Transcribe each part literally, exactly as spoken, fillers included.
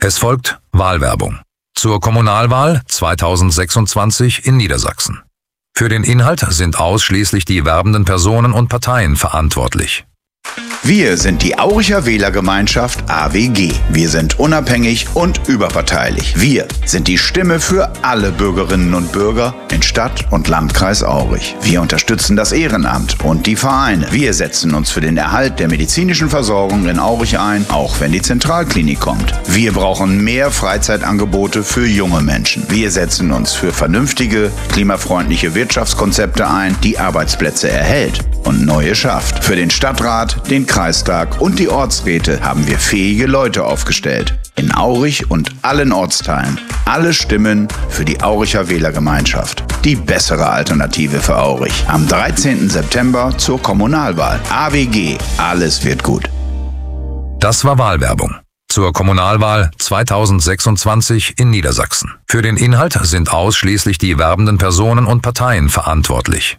Es folgt Wahlwerbung zur Kommunalwahl zweitausendsechsundzwanzig in Niedersachsen. Für den Inhalt sind ausschließlich die werbenden Personen und Parteien verantwortlich. Wir sind die Auricher Wählergemeinschaft A W G. Wir sind unabhängig und überparteilich. Wir sind die Stimme für alle Bürgerinnen und Bürger in Stadt und Landkreis Aurich. Wir unterstützen das Ehrenamt und die Vereine. Wir setzen uns für den Erhalt der medizinischen Versorgung in Aurich ein, auch wenn die Zentralklinik kommt. Wir brauchen mehr Freizeitangebote für junge Menschen. Wir setzen uns für vernünftige, klimafreundliche Wirtschaftskonzepte ein, die Arbeitsplätze erhält und neue schafft. Für den Stadtrat, den Kreistag und die Ortsräte haben wir fähige Leute aufgestellt. In Aurich und allen Ortsteilen. Alle Stimmen für die Auricher Wählergemeinschaft. Die bessere Alternative für Aurich. Am dreizehnten September zur Kommunalwahl. A W G. Alles wird gut. Das war Wahlwerbung zur Kommunalwahl zweitausendsechsundzwanzig in Niedersachsen. Für den Inhalt sind ausschließlich die werbenden Personen und Parteien verantwortlich.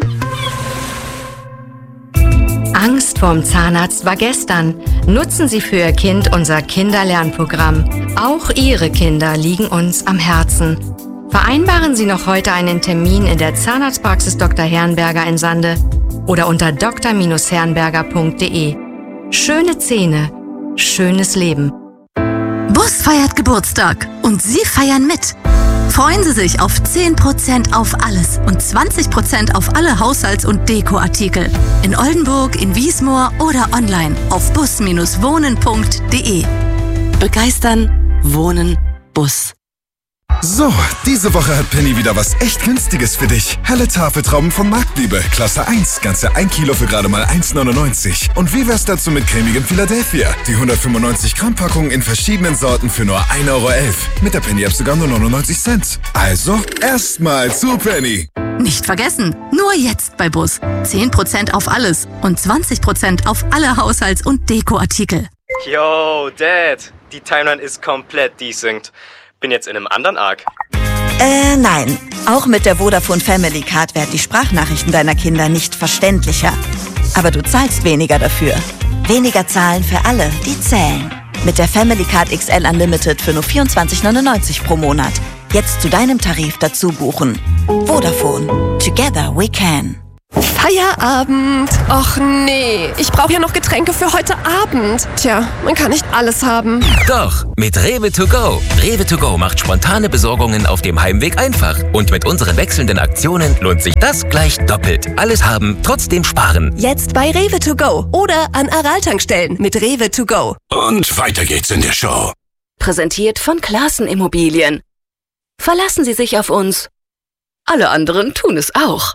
Angst vorm Zahnarzt war gestern. Nutzen Sie für Ihr Kind unser Kinderlernprogramm. Auch Ihre Kinder liegen uns am Herzen. Vereinbaren Sie noch heute einen Termin in der Zahnarztpraxis Doktor Herrenberger in Sande oder unter d r herrenberger punkt d e. Schöne Zähne, schönes Leben. Bus feiert Geburtstag und Sie feiern mit. Freuen Sie sich auf zehn Prozent auf alles und zwanzig Prozent auf alle Haushalts- und Dekoartikel. In Oldenburg, in Wiesmoor oder online auf bus Bindestrich wohnen punkt d e. Begeistern, wohnen, Bus. So, diese Woche hat Penny wieder was echt Günstiges für dich. Helle Tafeltrauben von Marktliebe, Klasse eins, ganze ein Kilo für gerade mal eins neunundneunzig. Und wie wär's dazu mit cremigem Philadelphia? Die hundertfünfundneunzig Gramm Packung in verschiedenen Sorten für nur ein Euro elf. Mit der Penny-App sogar nur neunundneunzig Cent. Also, erstmal zu Penny. Nicht vergessen, nur jetzt bei Bus. zehn Prozent auf alles und zwanzig Prozent auf alle Haushalts- und Dekoartikel. Yo, Dad, die Timeline ist komplett desynced. Bin jetzt in einem anderen Arc. Äh, nein. Auch mit der Vodafone Family Card werden die Sprachnachrichten deiner Kinder nicht verständlicher. Aber du zahlst weniger dafür. Weniger zahlen für alle, die zählen. Mit der Family Card X L Unlimited für nur vierundzwanzig neunundneunzig pro Monat. Jetzt zu deinem Tarif dazu buchen. Vodafone. Together we can. Feierabend. Och nee, ich brauche ja noch Getränke für heute Abend. Tja, man kann nicht alles haben. Doch, mit Rewe to go. Rewe to go macht spontane Besorgungen auf dem Heimweg einfach. Und mit unseren wechselnden Aktionen lohnt sich das gleich doppelt. Alles haben, trotzdem sparen. Jetzt bei Rewe to go oder an Aral-Tankstellen mit Rewe to go. Und weiter geht's in der Show. Präsentiert von Klaassen Immobilien. Verlassen Sie sich auf uns. Alle anderen tun es auch.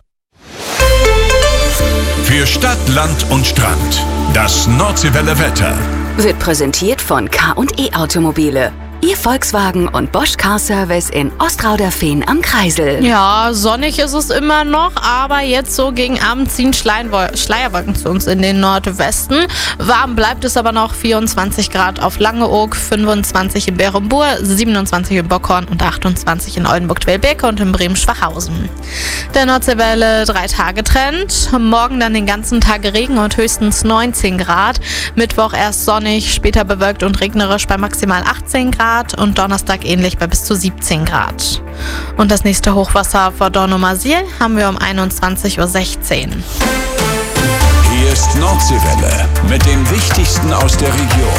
Für Stadt, Land und Strand. Das Nordseewelle Wetter. Wird präsentiert von K und E Automobile. Ihr Volkswagen und Bosch Car Service in Ostrauderfehn am Kreisel. Ja, sonnig ist es immer noch, aber jetzt so gegen Abend ziehen Schleierwol- Schleierwolken zu uns in den Nordwesten. Warm bleibt es aber noch, vierundzwanzig Grad auf Langeoog, fünfundzwanzig in Berenburg, siebenundzwanzig in Bockhorn und achtundzwanzig in Oldenburg-Twelbeke und in Bremen-Schwachhausen. Der Nordseewelle drei Tage Trend. Morgen dann den ganzen Tag Regen und höchstens neunzehn Grad. Mittwoch erst sonnig, später bewölkt und regnerisch bei maximal achtzehn Grad. Und Donnerstag ähnlich bei bis zu siebzehn Grad. Und das nächste Hochwasser vor Dornumersiel haben wir um einundzwanzig Uhr sechzehn. Hier ist Nordseewelle mit dem Wichtigsten aus der Region.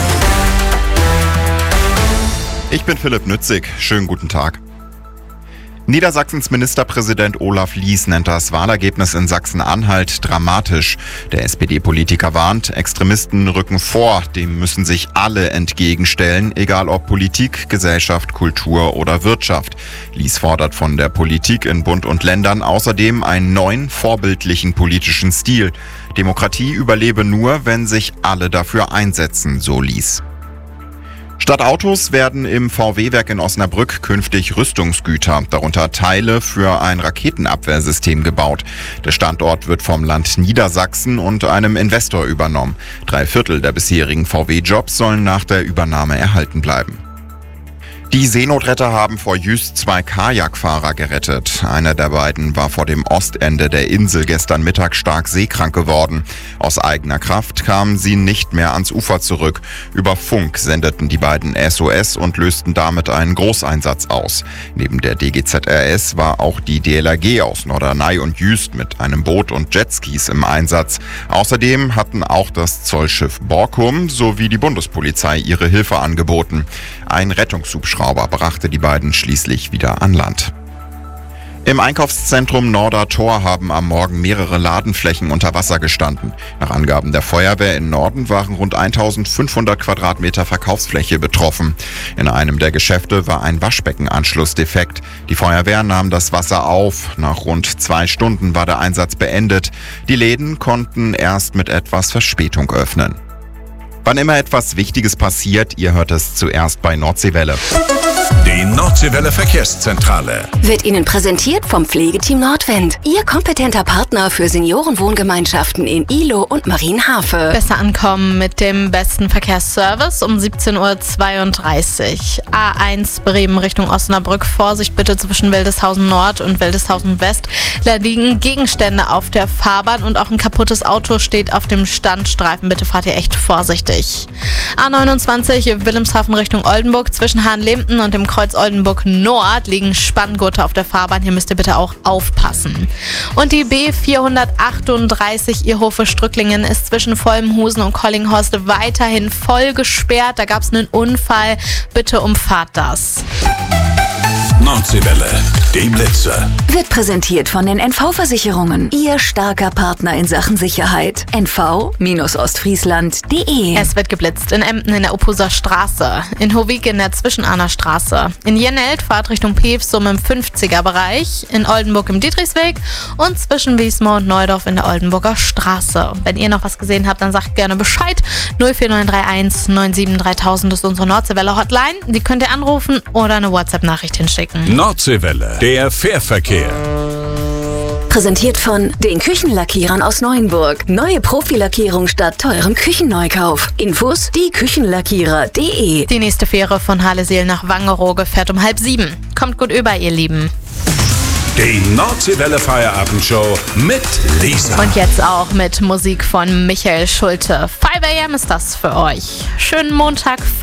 Ich bin Philipp Nützig. Schönen guten Tag. Niedersachsens Ministerpräsident Olaf Lies nennt das Wahlergebnis in Sachsen-Anhalt dramatisch. Der S P D-Politiker warnt, Extremisten rücken vor, dem müssen sich alle entgegenstellen, egal ob Politik, Gesellschaft, Kultur oder Wirtschaft. Lies fordert von der Politik in Bund und Ländern außerdem einen neuen, vorbildlichen politischen Stil. Demokratie überlebe nur, wenn sich alle dafür einsetzen, so Lies. Statt Autos werden im V W-Werk in Osnabrück künftig Rüstungsgüter, darunter Teile für ein Raketenabwehrsystem gebaut. Der Standort wird vom Land Niedersachsen und einem Investor übernommen. Drei Viertel der bisherigen V W-Jobs sollen nach der Übernahme erhalten bleiben. Die Seenotretter haben vor Jüst zwei Kajakfahrer gerettet. Einer der beiden war vor dem Ostende der Insel gestern Mittag stark seekrank geworden. Aus eigener Kraft kamen sie nicht mehr ans Ufer zurück. Über Funk sendeten die beiden S O S und lösten damit einen Großeinsatz aus. Neben der D G Z R S war auch die D L R G aus Norderney und Jüst mit einem Boot und Jetskis im Einsatz. Außerdem hatten auch das Zollschiff Borkum sowie die Bundespolizei ihre Hilfe angeboten. Ein Rettungshubschrauber brachte die beiden schließlich wieder an Land. Im Einkaufszentrum Norder Tor haben am Morgen mehrere Ladenflächen unter Wasser gestanden. Nach Angaben der Feuerwehr in Norden waren rund eintausendfünfhundert Quadratmeter Verkaufsfläche betroffen. In einem der Geschäfte war ein Waschbeckenanschluss defekt. Die Feuerwehr nahm das Wasser auf. Nach rund zwei Stunden war der Einsatz beendet. Die Läden konnten erst mit etwas Verspätung öffnen. Wann immer etwas Wichtiges passiert, ihr hört es zuerst bei Nordseewelle. Die Nordseewelle Verkehrszentrale Wird Ihnen präsentiert vom Pflegeteam Nordwind. Ihr kompetenter Partner für Seniorenwohngemeinschaften in Ihlow und Marienhafe. Besser ankommen mit dem besten Verkehrsservice um siebzehn Uhr zweiunddreißig. A eins Bremen Richtung Osnabrück. Vorsicht bitte zwischen Wildeshausen Nord und Wildeshausen West. Da liegen Gegenstände auf der Fahrbahn und auch ein kaputtes Auto steht auf dem Standstreifen. Bitte fahrt ihr echt vorsichtig. A neunundzwanzig Wilhelmshaven Richtung Oldenburg. Zwischen Hahnlemden und dem Kreuz Oldenburg Nord liegen Spanngurte auf der Fahrbahn. Hier müsst ihr bitte auch aufpassen. Und die B vierhundertachtunddreißig Irhofe-Strücklingen ist zwischen Vollmhusen und Collinghorst weiterhin voll gesperrt. Da gab es einen Unfall. Bitte umfahrt das. Nordseewelle, die Blitze. Wird präsentiert von den N V-Versicherungen. Ihr starker Partner in Sachen Sicherheit. N V Ostfriesland punkt de. Es wird geblitzt in Emden in der Oppuser Straße, in Hovig in der Zwischenahner Straße, in Jennelt Fahrt Richtung Pevsum im fünfziger Bereich, in Oldenburg im Dietrichsweg und zwischen Wiesmoor und Neudorf in der Oldenburger Straße. Wenn ihr noch was gesehen habt, dann sagt gerne Bescheid. null vier neun drei eins neun sieben dreitausend ist unsere Nordseewelle Hotline. Die könnt ihr anrufen oder eine WhatsApp-Nachricht hinschicken. Nordseewelle, der Fährverkehr. Präsentiert von den Küchenlackierern aus Neuenburg. Neue Profilackierung statt teurem Küchenneukauf. Infos die Küchenlackierer punkt de. Die nächste Fähre von Haleseel nach Wangerooge fährt um halb sieben. Kommt gut über, ihr Lieben. Die Nordseewelle Feierabendshow mit Lisa. Und jetzt auch mit Musik von Michael Schulte. five a m ist das für euch. Schönen Montag.